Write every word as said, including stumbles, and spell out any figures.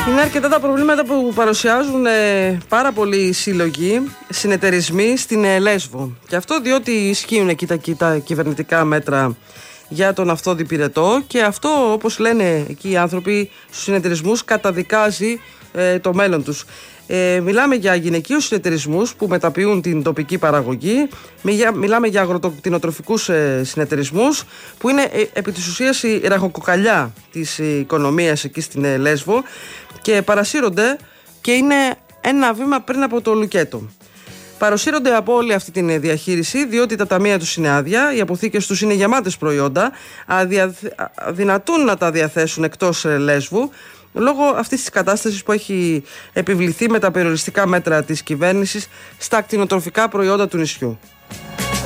Είναι αρκετά τα προβλήματα που παρουσιάζουν ε, πάρα πολλοί σύλλογοι, συνεταιρισμοί στην ε, Λέσβο. Και αυτό διότι ισχύουν εκεί τα, τα κυβερνητικά μέτρα για τον αυτόδη πυρετό, και αυτό, όπως λένε εκεί οι άνθρωποι στους συνεταιρισμούς, καταδικάζει ε, το μέλλον τους. Ε, μιλάμε για γυναικείους συνεταιρισμούς που μεταποιούν την τοπική παραγωγή, μιλάμε για αγροτοκτηνοτροφικούς ε, συνεταιρισμούς που είναι ε, επί της ουσίας η ραχοκοκαλιά της ε, οικονομίας εκεί στην ε, Λέσβο, και παρασύρονται και είναι ένα βήμα πριν από το λουκέτο. Παροσύρονται από όλη αυτή την διαχείριση, διότι τα ταμεία τους είναι άδεια, οι αποθήκες τους είναι γεμάτες προϊόντα, αδια... αδυνατούν να τα διαθέσουν εκτός ε, Λέσβου, λόγω αυτής της κατάστασης που έχει επιβληθεί με τα περιοριστικά μέτρα της κυβέρνησης στα κτηνοτροφικά προϊόντα του νησιού.